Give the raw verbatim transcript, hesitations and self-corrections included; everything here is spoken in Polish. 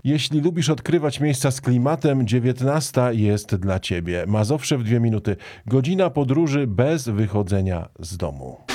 Jeśli lubisz odkrywać miejsca z klimatem, dziewiętnasta jest dla Ciebie. Mazowsze w dwie minuty. Godzina podróży bez wychodzenia z domu.